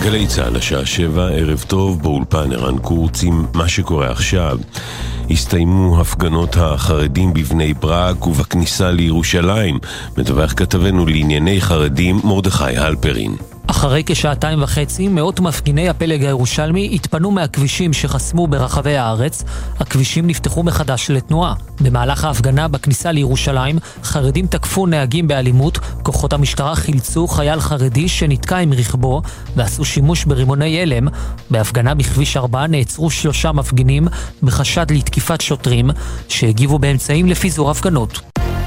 גלי צהל השעה 7, ערב טוב, באולפן ערן קורץ עם מה שקורה עכשיו. הסתיימו הפגנות החרדים בבני ברק ובכניסה לירושלים. מדווח כתבנו לענייני חרדים מרדכי הלפרין. אחרי כשעתיים וחצי, מאות מפגיני הפלג הירושלמי התפנו מהכבישים שחסמו ברחבי הארץ. הכבישים נפתחו מחדש לתנועה. במהלך ההפגנה בכניסה לירושלים, חרדים תקפו נהגים באלימות. כוחות המשטרה חילצו חייל חרדי שנתקע עם רכבו ועשו שימוש ברימוני הלם. בהפגנה בכביש 4 נעצרו 3 מפגינים בחשד לתקיפת שוטרים שהגיבו באמצעים לפיזור הפגנות.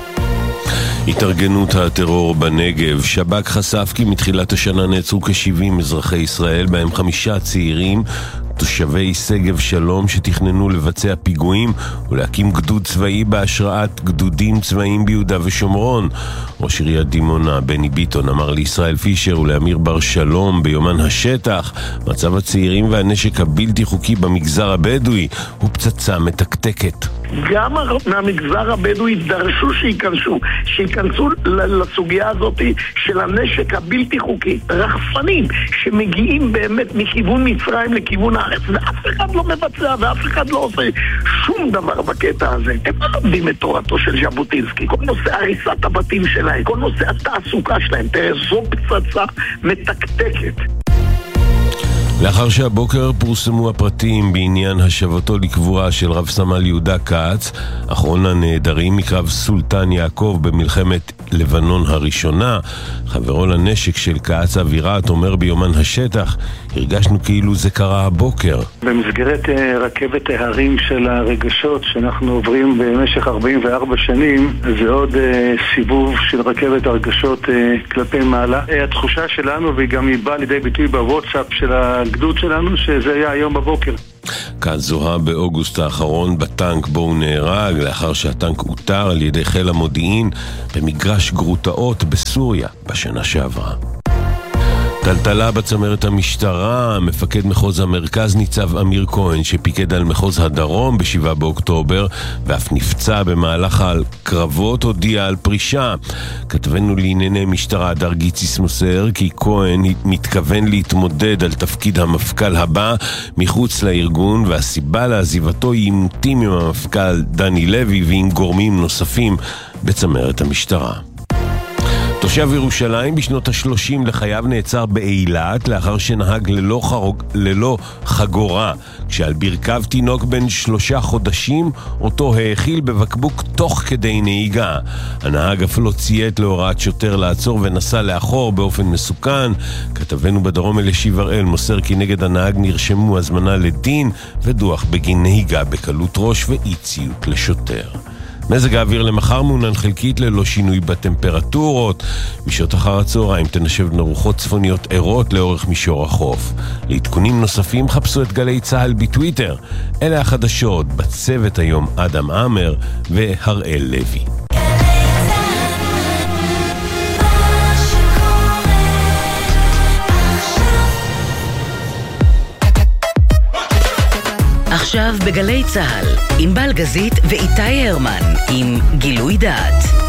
התארגנות הטרור בנגב. שב"כ חשף כי מתחילת השנה נעצרו כ-70 אזרחי ישראל, בהם 5 צעירים תושבי שגב שלום שתכננו לבצע פיגועים ולהקים גדוד צבאי בהשראת גדודים צבאיים ביהודה ושומרון. ראש עיריית דימונה בני ביטון אמר לישראל פישר ולאמיר בר שלום ביומן השטח: מצב הצעירים והנשק הבלתי חוקי במגזר הבדואי הוא פצצה מתקתקת. גם מהמגזר הבדואי דרשו שייכנסו לסוגיה הזאת של הנשק הבלתי חוקי. רחפנים שמגיעים באמת מכיוון מצרים לכיוון הארץ, ואף אחד לא מבצע ואף אחד לא עושה שום דבר בקטע הזה. הם לא לומדים את תורתו של ז'בוטינסקי. כל נושא הריסת הבתים שלהם, כל נושא התעסוקה שלהם, תראה, זו פצצה מתקתקת. לאחר שהבוקר פורסמו הפרטים בעניין השבתו לקבורה של רב סמל יהודה כץ, אחרון הנעדרים מקרב סולטן יעקב במלחמת לבנון הראשונה, חברו לנשק של כץ אבירת אומר ביומן השטח: הרגשנו כאילו זה קרה הבוקר. במסגרת רכבת ההרים של הרגשות שאנחנו עוברים במשך 44 שנים, זה עוד סיבוב של רכבת הרגשות כלפי מעלה. התחושה שלנו, וגם היא באה לידי ביטוי בוואטסאפ של הגדוד שלנו, שזה היה היום בבוקר. כץ זוהה באוגוסט האחרון בטנק בו הוא נהרג, לאחר שהטנק אותר על ידי חיל המודיעין במגרש גרוטאות בסוריה בשנה שעברה. טלטלה בצמרת המשטרה. מפקד מחוז המרכז ניצב אמיר כהן, שפיקד על מחוז הדרום ב7 באוקטובר ואף נפצע במהלך הקרבות, הודיע על פרישה. כתבנו לענייני משטרה דר גיציס מוסר כי כהן מתכוון להתמודד על תפקיד המפכ"ל הבא מחוץ לארגון, והסיבה לעזיבתו היא עימותים עם המפכ"ל דני לוי ועם גורמים נוספים בצמרת המשטרה. תושב ירושלים בשנות ה-30 לחייו נעצר באילת לאחר שנהג ללא חגורה, כשעל ברכיו תינוק בן 3 חודשים אותו האכיל בבקבוק תוך כדי נהיגה. הנהג אף לא ציית להוראת שוטר לעצור ונסע לאחור באופן מסוכן. כתבנו בדרום אלישיב הראל מוסר כי נגד הנהג נרשמו הזמנה לדין ודוח בגין נהיגה בקלות ראש ואי ציות לשוטר. מזג האוויר למחר מעונן חלקית ללא שינוי בטמפרטורות. בשעות אחר הצהריים תנשבנה רוחות צפוניות ערות לאורך מישור החוף. לעדכונים נוספים חפשו את גלי צהל בטוויטר. אלה החדשות, בצוות היום אדם אמר והראל לוי. עכשיו בגלי צהל, עם בלגזית ואיתי הרמן, עם גילוי דעת.